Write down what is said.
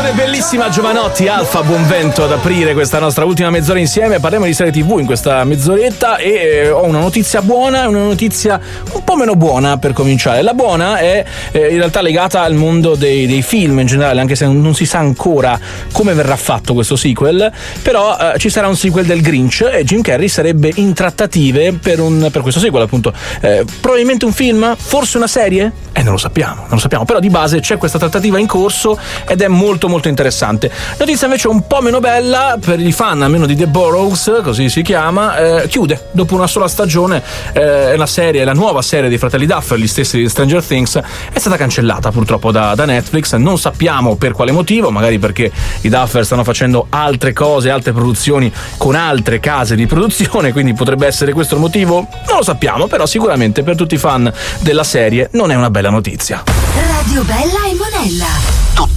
canzone bellissima, Giovanotti, Alfa, buon vento ad aprire questa nostra ultima mezz'ora insieme. Parliamo di serie TV in questa mezz'oretta e ho una notizia buona e una notizia un po' meno buona per cominciare. La buona è in realtà legata al mondo dei film in generale, anche se non si sa ancora come verrà fatto questo sequel, però ci sarà un sequel del Grinch e Jim Carrey sarebbe in trattative per questo sequel, appunto. Probabilmente un film, forse una serie? Non lo sappiamo, però di base c'è questa trattativa in corso ed è molto molto interessante. Notizia invece un po' meno bella per i fan, almeno di The Burrows, così si chiama, chiude dopo una sola stagione. La nuova serie dei fratelli Duffer, gli stessi di Stranger Things, è stata cancellata purtroppo da Netflix. Non sappiamo per quale motivo, magari perché i Duffer stanno facendo altre cose, altre produzioni con altre case di produzione, quindi potrebbe essere questo il motivo, non lo sappiamo, però sicuramente per tutti i fan della serie non è una bella notizia. Radio Bella e Monella.